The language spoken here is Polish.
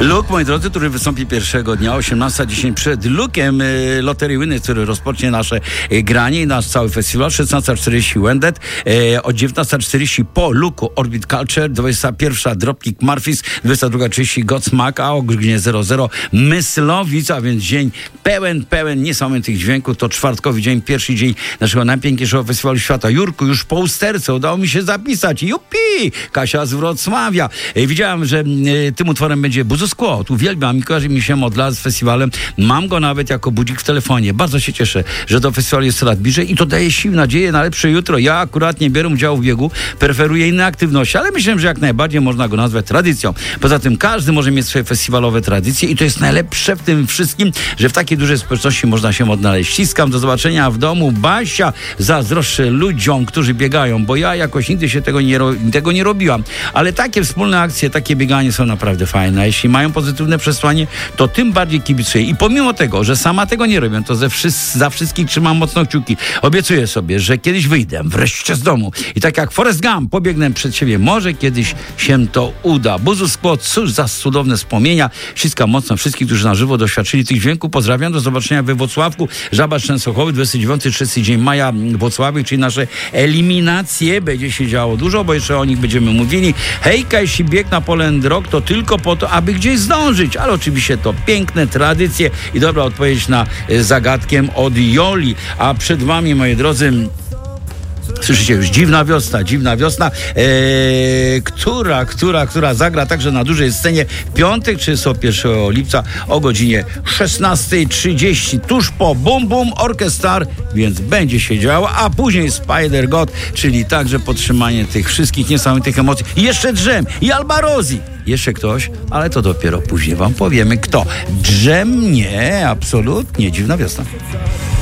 Luke, moi drodzy, który wystąpi pierwszego dnia, 18:10 przed Luke'em Loterii Winner, który rozpocznie nasze granie i nasz cały festiwal. 16:40 Wendet, od 19:40 po Luke'u Orbit Culture, 21:00 Dropkick Murphys, 22:30 Godsmack, a o godzinie 00 Myslowic, a więc dzień pełen niesamowitych dźwięków. To czwartkowy dzień, pierwszy dzień naszego najpiękniejszego festiwalu świata. Jurku, już po usterce udało mi się zapisać. Jupi! Kasia z Wrocławia. Widziałem, że tym utworem będzie Buzu Skłot. Uwielbiam i kojarzy mi się od lat z festiwalem. Mam go nawet jako budzik w telefonie. Bardzo się cieszę, że do festiwalu jest coraz bliżej i to daje sił, nadzieję na lepsze jutro. Ja akurat nie biorę udziału w biegu, preferuję inne aktywności, ale myślę, że jak najbardziej można go nazwać tradycją. Poza tym każdy może mieć swoje festiwalowe tradycje i to jest najlepsze w tym wszystkim, że w takiej dużej społeczności można się odnaleźć. Ściskam, do zobaczenia w domu. Basia, zazdroszczę ludziom, którzy biegają, bo ja jakoś nigdy się tego nie robiłam. Ale takie wspólne akcje, takie bieganie są naprawdę fajne. A jeśli mają pozytywne przesłanie, to tym bardziej kibicuję. I pomimo tego, że sama tego nie robię, to za wszystkich trzymam mocno kciuki. Obiecuję sobie, że kiedyś wyjdę wreszcie z domu i tak jak Forrest Gump pobiegnę przed siebie. Może kiedyś się to uda. Buzu Skłot, cóż za cudowne wspomnienia. Ściskam mocno wszystkich, którzy na żywo doświadczyli tych dźwięków. Pozdrawiam, do zobaczenia we Włocławku. Żaba Częstochowy, 29-30 dzień maja w Włocławiu, czyli nasze eliminacje. Będzie się działo dużo, bo jeszcze o nich będziemy mówili. Hejka, jeśli bieg na Poland Rock, to tylko po to, aby gdzieś zdążyć, ale oczywiście to piękne tradycje i dobra odpowiedź na zagadkę od Joli. A przed wami, moi drodzy, słyszycie już dziwna wiosna, która zagra także na dużej scenie w piątek, 31 lipca o godzinie 16:30, tuż po Bum Bum Orchestra, więc będzie się działo, a później Spider God, czyli także podtrzymanie tych wszystkich niesamowitych emocji. I jeszcze Drzem i Albarozi. Jeszcze ktoś, ale to dopiero później wam powiemy kto. Drzem nie, absolutnie, dziwna wiosna.